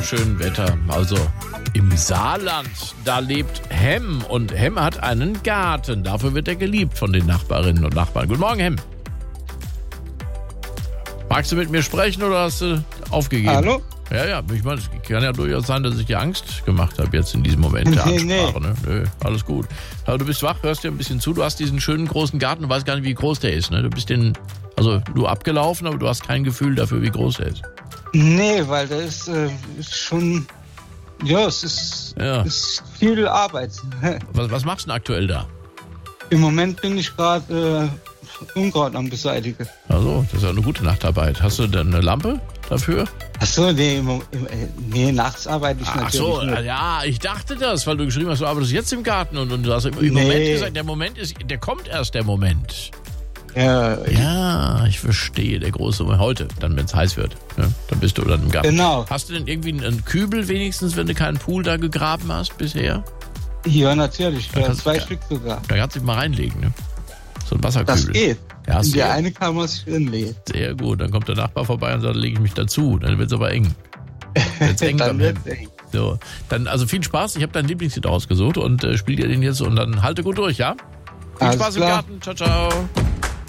Schönen Wetter. Also im Saarland, da lebt Hem und Hem hat einen Garten. Dafür wird er geliebt von den Nachbarinnen und Nachbarn. Guten Morgen, Hem. Magst du mit mir sprechen oder hast du aufgegeben? Hallo? Ja, ich meine, es kann ja durchaus sein, dass ich dir Angst gemacht habe jetzt in diesem Moment der Ansprache. Nee. Ne? Nö, alles gut. Aber du bist wach, hörst dir ein bisschen zu. Du hast diesen schönen großen Garten, du weißt gar nicht, wie groß der ist. Ne? Du abgelaufen, aber du hast kein Gefühl dafür, wie groß der ist. Nee, weil das ist schon, es ist viel Arbeit. Was machst du denn aktuell da? Im Moment bin ich gerade Unkraut am Beseitigen. Also, das ist ja eine gute Nachtarbeit. Hast du denn eine Lampe dafür? Achso, nee, nachts arbeite ich natürlich Achso, nicht. ja, ich dachte das, weil du geschrieben hast, du arbeitest jetzt im Garten und du hast im Moment gesagt, der kommt erst, der Moment. Ja, ich verstehe, der große Moment. Heute, dann wenn es heiß wird, ne? Dann bist du dann im Garten. Genau. Hast du denn irgendwie einen Kübel wenigstens, wenn du keinen Pool da gegraben hast bisher? Ja, natürlich, Da 2 Stück sogar. Da kannst du dich mal reinlegen, ne? So ein Wasserkübel. Das geht. Ja, In die eine kann man sich hinlegen. Sehr gut, dann kommt der Nachbar vorbei und sagt, lege ich mich dazu. Dann wird es aber eng. Wird's eng Dann beim wird's Hem. eng. So, dann also viel Spaß. Ich habe dein Lieblingslied ausgesucht und spiel dir den jetzt und dann halte gut durch, ja? Viel Alles Spaß klar. im Garten. Ciao, ciao.